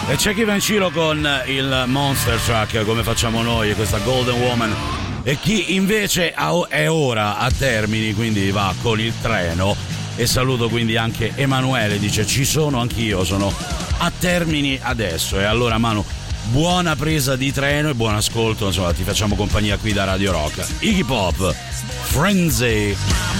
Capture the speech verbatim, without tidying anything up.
E c'è chi va in giro con il Monster Truck come facciamo noi, questa Golden Woman, e chi invece è ora a Termini, quindi va con il treno. E saluto quindi anche Emanuele, dice ci sono anch'io, sono a Termini adesso. E allora Manu, buona presa di treno e buon ascolto, insomma ti facciamo compagnia qui da Radio Rock. Iggy Pop, Frenzy.